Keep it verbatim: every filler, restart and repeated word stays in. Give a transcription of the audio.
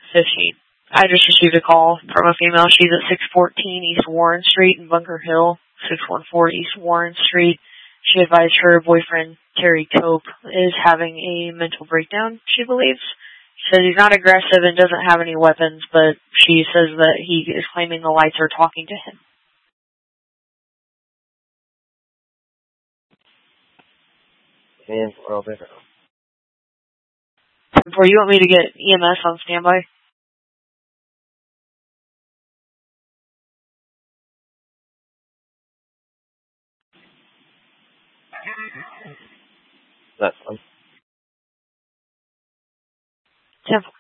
fifteen. I just received a call from a female. She's at six fourteen East Warren Street in Bunker Hill, six one four East Warren Street. She advised her boyfriend, Terry Cope, is having a mental breakdown, she believes. She says he's not aggressive and doesn't have any weapons, but she says that he is claiming the lights are talking to him. And well, better. Before you want me to get E M S on standby? That's fun. ten